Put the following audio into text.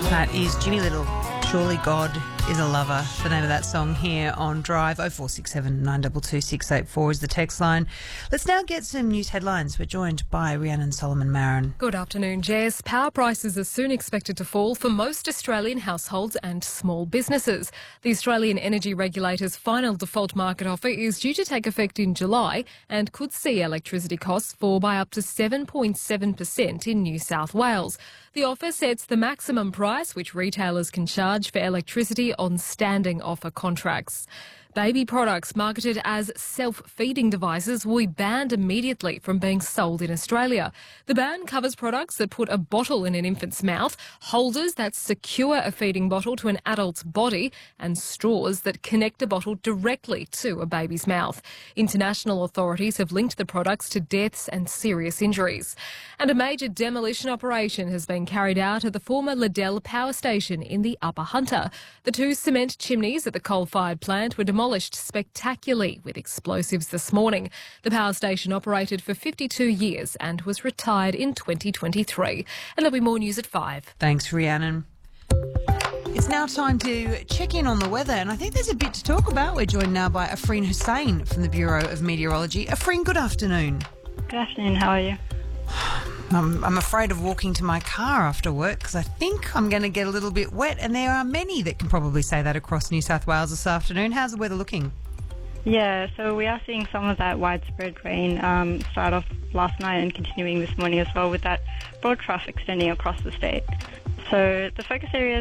That is Jimmy Little. Surely God is a lover. The name of that song here on Drive. 0467 922 684 is the text line. Let's now get some news headlines. We're joined by Rhiannon Solomon-Marin. Good afternoon, Jess. Power prices are soon expected to fall for most Australian households and small businesses. The Australian Energy Regulator's final default market offer is due to take effect in July and could see electricity costs fall by up to 7.7% in New South Wales. The offer sets the maximum price which retailers can charge for electricity on standing offer contracts. Baby products marketed as self-feeding devices will be banned immediately from being sold in Australia. The ban covers products that put a bottle in an infant's mouth, holders that secure a feeding bottle to an adult's body, and straws that connect a bottle directly to a baby's mouth. International authorities have linked the products to deaths and serious injuries. And a major demolition operation has been carried out at the former Liddell Power Station in the Upper Hunter. The two cement chimneys at the coal-fired plant were demolished spectacularly with explosives this morning. The power station operated for 52 years and was retired in 2023. And there'll be more news at 5. Thanks, Rhiannon. It's now time to check in on the weather, and I think there's a bit to talk about. We're joined now by Afreen Hussain from the Bureau of Meteorology. Afreen, good afternoon. Good afternoon, how are you? I'm afraid of walking to my car after work because I think I'm going to get a little bit wet, and there are many that can probably say that across New South Wales this afternoon. How's the weather looking? Yeah, so we are seeing some of that widespread rain start off last night and continuing this morning as well, with that broad trough extending across the state. So the focus areas